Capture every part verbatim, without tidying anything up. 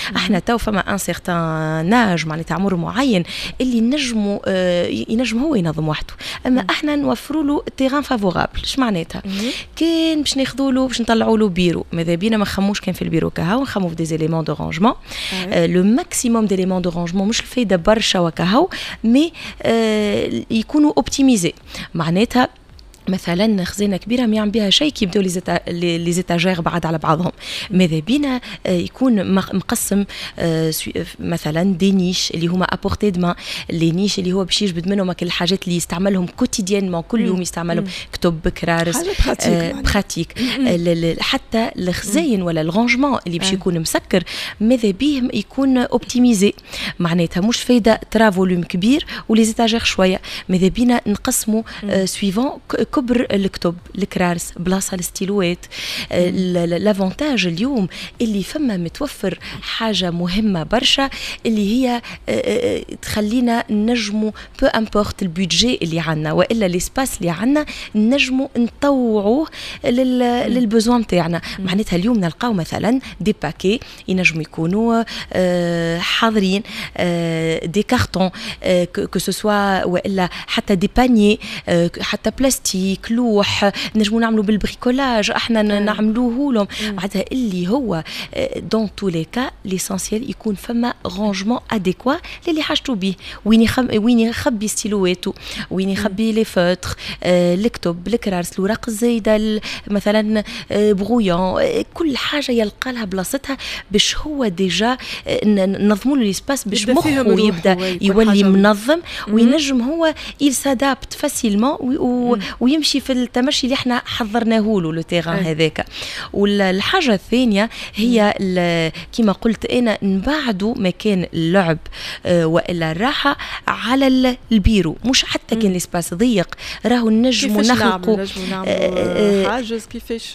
احنا تو فما ان سيغتان ناج معناتها عمر معين اللي نجموا آه ينجم هو ينظم وحده، اما احنا نوفروا له تيران فافورابل. اش معناتها؟ كان باش ناخذوا له باش نطلعوا له بيرو، ماذا بينا ما نخموش كان في البيرو كها ونخموا في دي زيليمون دو رانجمون. لو ماكسيموم ديليمون دو رانجمون مش الفايده برشا وكهو، مي آه يكونوا اوبتيميزي. معناتها مثلا خزينه كبيره ما يعمل بها شيء كي يبداو لي زيتاجير بعض على بعضهم، ماذا بينا يكون مقسم مثلا دي نيش اللي هما ابورتي دما، لي نيش اللي هو باش يجبد منهم كل الحاجات اللي يستعملهم كوتيديانمون كل يوم يستعملهم، كتب كرارس براتيك. حتى الخزاين ولا الرانجمون اللي باش يكون مسكر ماذا بيه يكون اوبتيميزي. معناتها مش فايده ترا فوليوم كبير ولي زيتاجير شويه، ماذا بينا نقسموا سويفون كبر الكتب الكرارس بلاصه الستيلوات. لافونتاج اليوم اللي فما متوفر حاجه مهمه برشا اللي هي تخلينا نجموا بو امبورت البودجي اللي عندنا والا ليسباس اللي عندنا نجموا نطوعوه للبزوان تاعنا. معناتها اليوم نلقاو مثلا دي باكي ينجموا يكونوا حاضرين، دي كارتون كو سو سوا والا حتى دي بانيي، حتى بلاستيك، لوح نجموا نعملوا بالبريكولاج احنا نعملوه لهم. معناتها اللي هو دون تو لي كا ليسانسيال يكون فما رانجمون اديكوا للي حاجته به، وين يخم وين يخبي ستيلواتو، وين يخبي لي فوتر، الكتب، الكرارس، الوراق الزايده مثلا بغويون، كل حاجه يلقى لها بلاصتها باش هو ديجا ننظموا له ليسباس باش مخه يبدا يولي منظم وينجم هو يسادابت فاسيلمون ويمشي في التمشي اللي احنا حضرناه له لو تيران هذاك. والحاجه الثانيه هي كما قلت انا نبعدوا مكان اللعب اه والا الراحه على البيرو، مش حتى كان الاسباس ضيق راهو نجموا نخلقوا حاجز كيفاش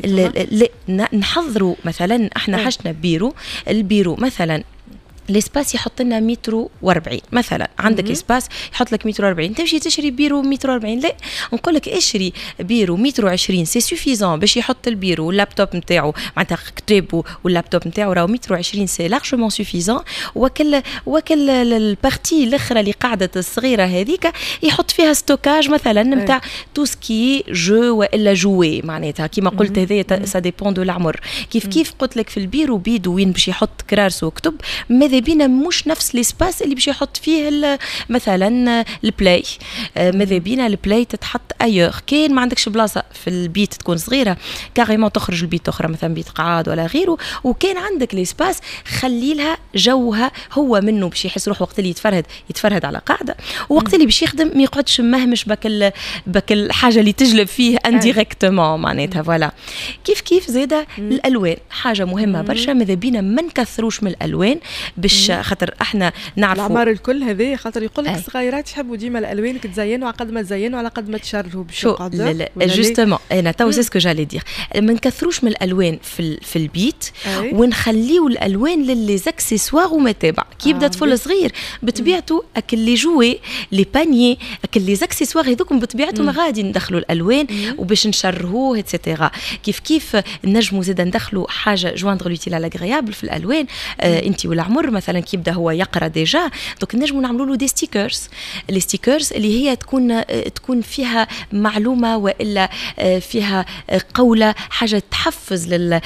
نحضروا مثلا احنا حشنا بيرو، البيرو مثلا الاسباس يحط لنا متر واربعين مثلا، عندك اسباس يحط لك متر واربعين، تمشي تشري بيرو متر واربعين، لا نقول لك اشري بيرو متر وعشرين سي سوفيزون باش يحط البيرو واللابتوب نتاعو معناتها كتابه واللابتوب نتاعو راهو متر وعشرين سي لارجمون سوفيزون. وكل وكل البارتي الاخرى اللي قاعده الصغيره هذيك يحط فيها ستوكاج مثلا نتاع تو سكي جو والا جوي. معناتها كيما قلت هذا سا ديبون دو العمر. كيف كيف قلت لك في البيرو بيدو وين باش يحط كرارس وكتب، ماذا بينا مش نفس الاسباس اللي باش يحط فيه مثلا البلاي، ماذا بينا البلاي تتحط ايور. كاين ما عندكش بلاصه في البيت تكون صغيره كاريمون تخرج البيت اخرى مثلا بيت قعاد ولا غيره، وكان عندك الاسباس خلي لها جوها هو منه باش يحس روح وقت اللي يتفرهد يتفرهد على قاعده، ووقت اللي باش يخدم ما يقعدش مهمش بك بك الحاجه اللي تجلب فيه انديريكتومون. معناتها فوالا. كيف كيف زاده الالوان حاجه مهمه برشا، ماذا بينا ما نكثروش من الالوان باش خاطر احنا نعرفوا العمار الكل هذه خاطر يقول لك الصغيرات يحبوا ديما الالوان تزينوا على قد ما تزينوا على قد ما تشرهوا باش يقعدوا. لا لا جوستومون انا تو سي سكو جالي دير، ما نكثروش من الالوان في في البيت أي. ونخليو الالوان للي زاكسيسوار ومتابع كي يبدا آه. طفل صغير بطبيعته اكل لي جوي لي بانيي اكل لي زاكسيسوار هذوكم بطبيعتهم غادي ندخلوا الالوان مم. وباش نشرهوه اتسيتيرا. كيف كيف نجموا زيد ندخلوا حاجه جواندر لوتيل على اغريابل في الالوان. آه انت والعمر مثلا كي يبدا هو يقرا ديجا دونك نجموا نعملوا له دي ستيكرز، لي ستيكرز اللي هي تكون تكون فيها معلومه والا فيها قوله حاجه تحفز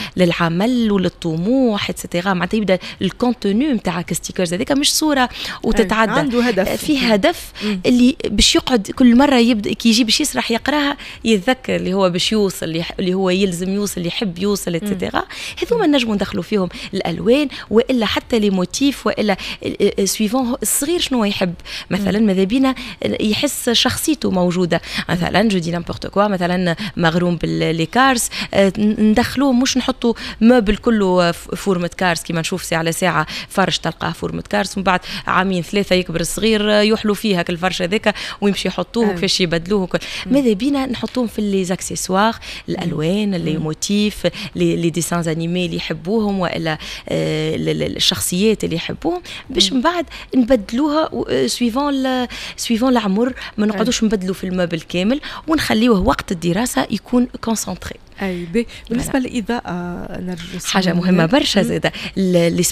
للعمل وللطموح اتسيتيرا. معناتها يبدا الكونتوني نتاعك ستيكرز هذيك مش صوره وتتعدى، عنده هدف، في هدف اللي باش يقعد كل مره يبدا كي يجي باش يسرح يقراها يتذكر اللي هو باش يوصل اللي هو يلزم يوصل اللي يحب يوصل اتسيتيرا. هذوما نجموا ندخلوا فيهم الالوان والا حتى لي موتيف والا سويفون الصغير شنو يحب. مثلا ماذا بينا يحس شخصيته موجوده، مثلا جو دي نامبورت كوا مثلا مغروم باللي كارس ندخلوه مش نحطوا موبل كله فورمه كارس كيما نشوف ساعه على ساعه فرش تلقاه فورمه كارس ومن بعد عامين ثلاثه يكبر الصغير يحلوا فيها كل فرش هذاك ويمشي يحطوه كيفاش يبدلوه. ماذا بينا نحطوهم في لي زاكسيسوار الالوان لي موتيف لي ديسانز انيمي اللي يحبوهم والا الشخصيات اللي يحبوهم باش من بعد نبدلوها سويفون سويفون العمر. ما نقعدوش نبدلوا في الموبل كامل ونخليوه وقت الدراسه يكون كونسونطري. اي بي بالنسبه للاضاءه نرجع حاجه مهمه برشا زاده